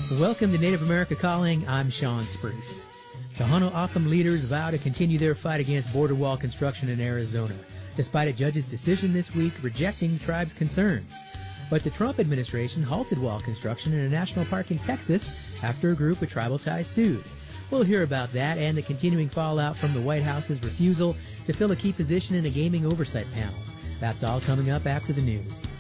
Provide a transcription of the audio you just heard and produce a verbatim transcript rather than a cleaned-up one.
Welcome to Native America Calling. I'm Sean Spruce. The Tohono O'odham leaders vow to continue their fight against border wall construction in Arizona, despite a judge's decision this week rejecting the tribe's concerns. But the Trump administration halted wall construction in a national park in Texas after a group with tribal ties sued. We'll hear about that and the continuing fallout from the White House's refusal to fill a key position in a gaming oversight panel. That's all coming up after the news.